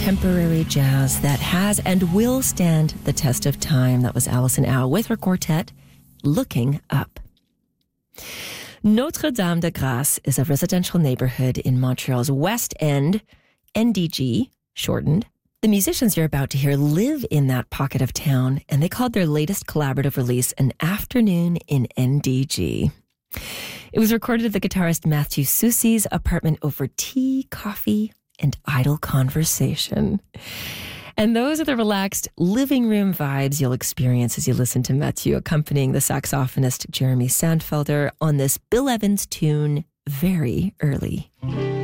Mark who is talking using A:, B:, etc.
A: contemporary jazz that has and will stand the test of time. That was Alison Au with her quartet, Looking Up. Notre-Dame-de-Grâce is a residential neighborhood in Montreal's West End, NDG, shortened. The musicians you're about to hear live in that pocket of town, and they called their latest collaborative release An Afternoon in NDG. It was recorded at the guitarist Matthew Soucy's apartment over tea, coffee, and idle conversation. And those are the relaxed living room vibes you'll experience as you listen to Matthew accompanying the saxophonist Jeremy Sandfelder on this Bill Evans tune, Very Early.